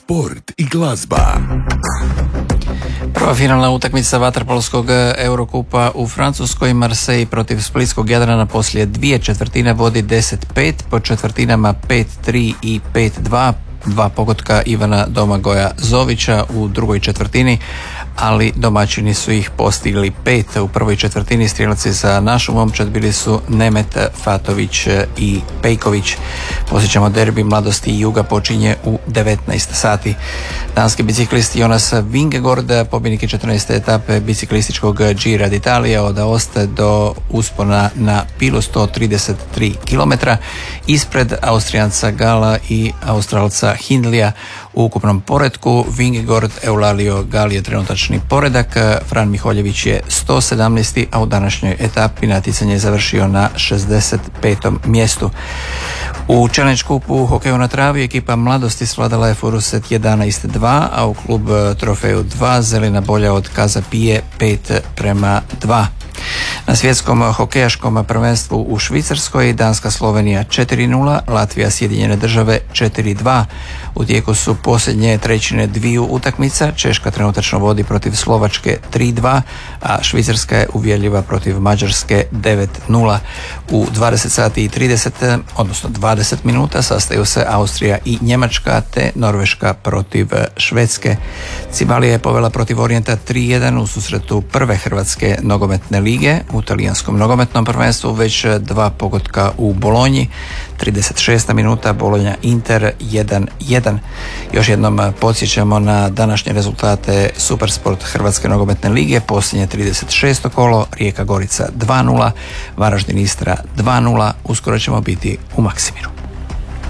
sport i glazba. Prva finalna utakmica vaterpolskog Eurokupa u Francuskoj. Marseille protiv Splitskog Jadrana poslije dvije četvrtine vodi 10-5, po četvrtinama 5-3 i 5-2. Dva pogotka Ivana Domagoja Zovića u drugoj četvrtini, ali domaćini su ih postigli 5. U prvoj četvrtini strijelaci za našu momčad bili su Nemet, Fatović i Pejković. Posjećamo derbi Mladosti i Juga počinje u 19 sati. Danski biciklist Jonas Vingegaard, pobjednik 14. etape biciklističkog Gira d'Italia od Aoste do uspona na Pilu 133 km. Ispred Austrijanca Gala i Australca Hindlija. U ukupnom poretku Vingegaard, Eulalio Gal je trenutačni poredak, Fran Miholjević je 117. a u današnjoj etapi natjecanje je završio na 65. mjestu. U Challenge Cupu u hokeju na travi ekipa Mladosti svladala je Furuset 11-2, a u klub Trofeju 2 Zelena bolja od Kazapije 5-2. Na svjetskom hokejaškom prvenstvu u Švicarskoj Danska Slovenija 4-0, Latvija Sjedinjene Države 4-2. U tijeku su posljednje trećine dviju utakmica. Češka trenutačno vodi protiv Slovačke 3-2, a Švicarska je uvjerljiva protiv Mađarske 9-0. U 20 sati i 30, odnosno 20 minuta sastaju se Austrija i Njemačka te Norveška protiv Švedske. Cibalija je povela protiv Orijenta 3-1 u susretu prve Hrvatske nogometne lige. U talijanskom nogometnom prvenstvu već dva pogotka u Bolonji. 36. minuta Bolonja Inter 1-1. Još jednom podsjećamo na današnje rezultate Supersport Hrvatske nogometne lige. Posljednje 36. kolo Rijeka Gorica 2-0, Varaždin Istra 2-0. Uskoro ćemo biti u Maksimiru.